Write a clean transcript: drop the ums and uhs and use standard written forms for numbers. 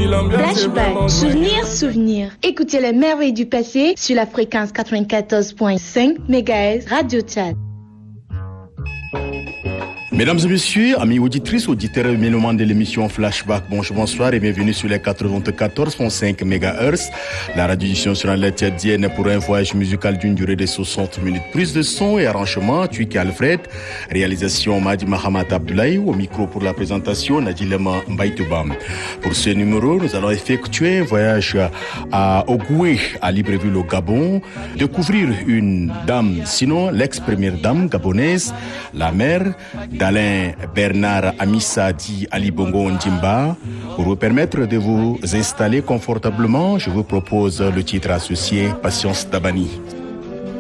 Flashback, souvenirs. Écoutez les merveilles du passé sur la fréquence 94.5 MHz Radio Tchad. Mesdames et messieurs, amis auditrices, auditeurs et mélomanes de l'émission Flashback, bonsoir et bienvenue sur les 94.5 MHz. La radiodiffusion sur la tchadienne pour un voyage musical d'une durée de 60 minutes. Prise de son et arrangement, Tuiki Alfred. Réalisation, Madi Mahamat Abdoulaye. Au micro pour la présentation, Nadilema Mbaïtoubam. Pour ce numéro, nous allons effectuer un voyage à Ogoué, à Libreville au Gabon. Découvrir une dame, sinon l'ex-première dame gabonaise, la mère d'Alain Bernard Amissa dit Ali Bongo Ndimba. Pour vous permettre de vous installer confortablement, je vous propose le titre associé Patience Dabani.